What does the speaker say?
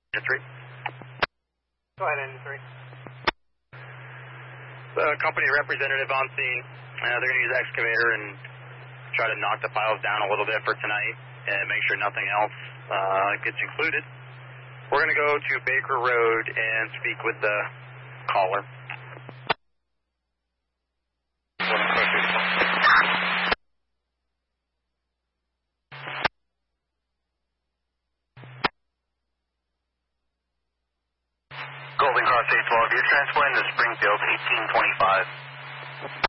3. Go ahead, Engine 3. Company representative on scene. They're going to use excavator and try to knock the piles down a little bit for tonight and make sure nothing else gets included. We're going to go to Baker Road and speak with the caller. Golden Cross 812, you're transporting to Springfield 1825.